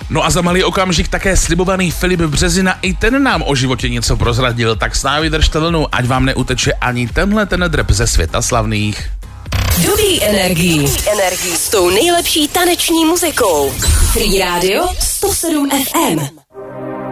No a za malý okamžik také slibovaný Filip Březina, i ten nám o životě něco prozradil, tak s námi držte vlnu, ať vám neuteče ani tenhle ten drb ze světa slavných. Dobrý energii s tou nejlepší taneční muzikou. Free Radio 107 FM.